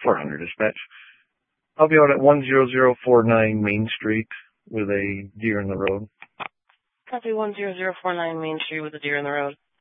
400 dispatch. I'll be out at 10049 Main Street with a deer in the road. Copy 10049 Main Street with a deer in the road.